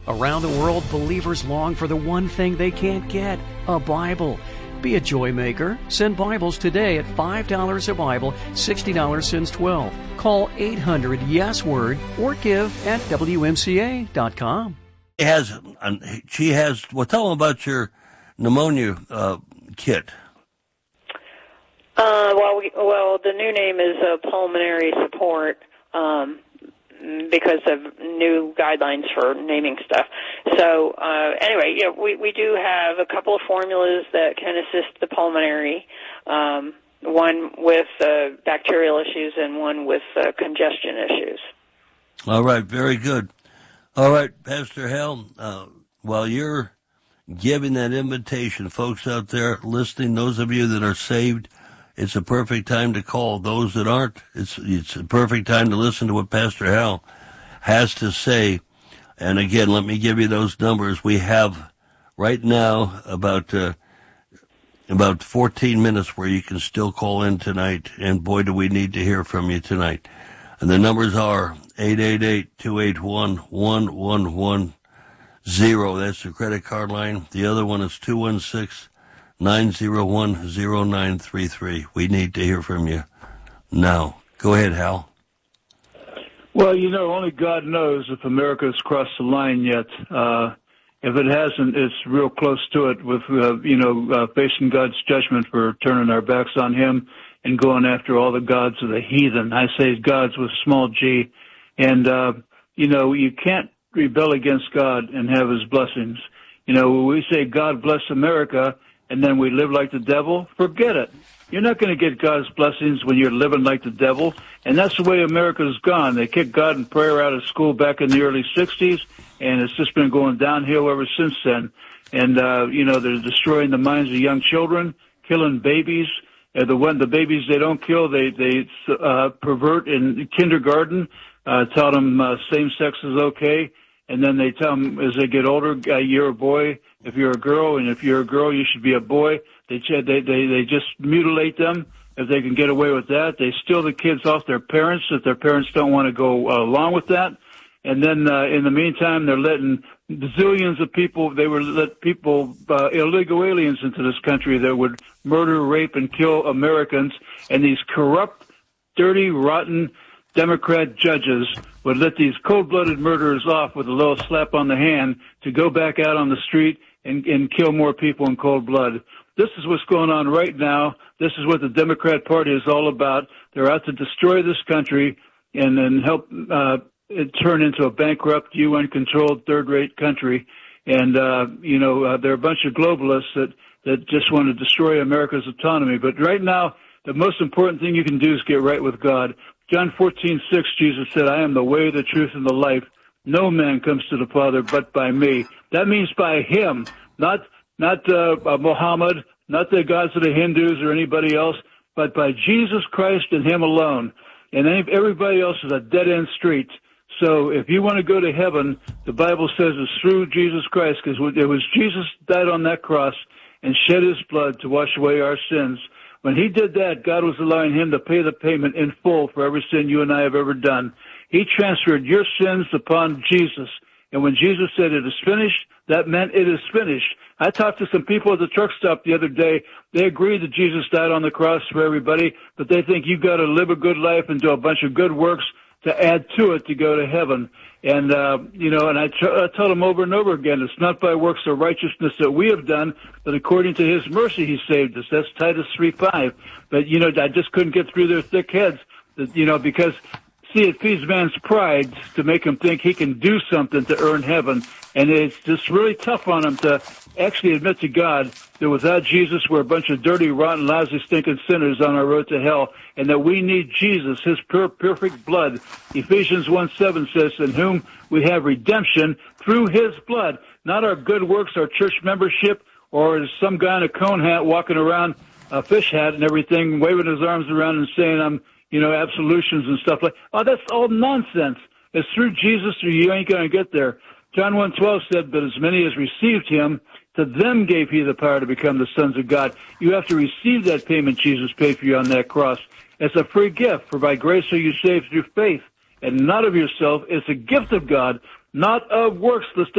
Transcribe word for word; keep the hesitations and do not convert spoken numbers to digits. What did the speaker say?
Around the world, believers long for the one thing they can't get, a Bible. Be a joy maker. Send Bibles today at five dollars a Bible, sixty dollars since twelve. Call eight hundred yes word or give at W M C A dot com. She has, she has, well, tell them about your pneumonia uh, kit. Uh, well, we, well, the new name is uh, pulmonary support um, because of new guidelines for naming stuff. So uh, anyway, yeah, we, we do have a couple of formulas that can assist the pulmonary, um, one with uh, bacterial issues and one with uh, congestion issues. All right, very good. All right, Pastor Hal, uh, while you're giving that invitation, folks out there listening, those of you that are saved, it's a perfect time to call. Those that aren't, it's it's a perfect time to listen to what Pastor Hal has to say. And again, let me give you those numbers. We have right now about uh, about fourteen minutes where you can still call in tonight. And boy, do we need to hear from you tonight. And the numbers are eight eight eight, two eight one, one one one zero. That's the credit card line. The other one is two one six, nine zero one, zero nine three three. We need to hear from you now. Go ahead, Hal. Well, you know, only God knows if America's crossed the line yet. Uh, if it hasn't, it's real close to it with, uh, you know, uh, facing God's judgment for turning our backs on him and going after all the gods of the heathen. I say gods with small g. And, uh, you know, you can't rebel against God and have his blessings. You know, when we say God bless America and then we live like the devil, forget it. You're not going to get God's blessings when you're living like the devil. And that's the way America's gone. They kicked God and prayer out of school back in the early sixties, and it's just been going downhill ever since then. And, uh, you know, they're destroying the minds of young children, killing babies. Uh, the one, the babies they don't kill, they, they, uh, pervert in kindergarten, uh, tell them, uh, same sex is okay. And then they tell them as they get older, uh, you're a boy if you're a girl, and if you're a girl, you should be a boy. They, they, they, they just mutilate them if they can get away with that. They steal the kids off their parents if their parents don't want to go uh, along with that. And then, uh, in the meantime, they're letting zillions of people, they would let people, uh, illegal aliens into this country that would murder, rape, and kill Americans. And these corrupt, dirty, rotten Democrat judges would let these cold-blooded murderers off with a little slap on the hand to go back out on the street and, and kill more people in cold blood. This is what's going on right now. This is what the Democrat Party is all about. They're out to destroy this country and then help uh, it turn into a bankrupt, U N-controlled, third-rate country. And, uh, you know, uh, they're a bunch of globalists that, that just want to destroy America's autonomy. But right now, the most important thing you can do is get right with God. John fourteen six, Jesus said, I am the way, the truth, and the life. No man comes to the Father but by me. That means by him, not not uh, uh, Muhammad, not the gods of the Hindus or anybody else, but by Jesus Christ and him alone. And any, everybody else is a dead-end street. So if you want to go to heaven, the Bible says it's through Jesus Christ, because it was Jesus died on that cross and shed his blood to wash away our sins. When he did that, God was allowing him to pay the payment in full for every sin you and I have ever done. He transferred your sins upon Jesus. And when Jesus said it is finished, that meant it is finished. I talked to some people at the truck stop the other day. They agree that Jesus died on the cross for everybody, but they think you've got to live a good life and do a bunch of good works to add to it to go to heaven. And, uh, you know, and I, t- I tell them over and over again, it's not by works of righteousness that we have done, but according to his mercy he saved us. That's Titus three five. But, you know, I just couldn't get through their thick heads, that, you know, because, see, it feeds man's pride to make him think he can do something to earn heaven. And it's just really tough on him to actually admit to God that without Jesus, we're a bunch of dirty, rotten, lousy, stinking sinners on our road to hell, and that we need Jesus, his pure, perfect blood. Ephesians one seven says, in whom we have redemption through his blood, not our good works, our church membership, or some guy in a cone hat walking around, a fish hat and everything, waving his arms around and saying, I'm, you know, absolutions and stuff like, oh, that's all nonsense. It's through Jesus or you ain't going to get there. John one twelve said, but as many as received him, to them gave he the power to become the sons of God. You have to receive that payment Jesus paid for you on that cross. It's a free gift, for by grace are you saved through faith, and not of yourself. It's a gift of God, not of works, lest